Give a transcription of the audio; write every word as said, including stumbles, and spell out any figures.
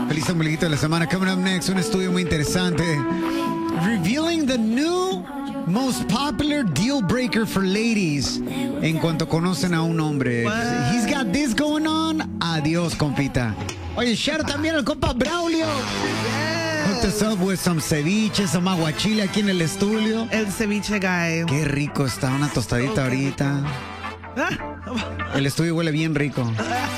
Feliz ombliguito de la semana. Coming up next, un estudio muy interesante. Revealing the new most popular deal breaker for ladies en cuanto conocen a un hombre. What? He's got this going on. Adiós, compita. Oye, share también al compa Braulio. Hooked us up with some ceviche, some aguachile aquí en el estudio. El ceviche guy. Qué rico está, una tostadita ahorita. Ah. El estudio huele bien rico.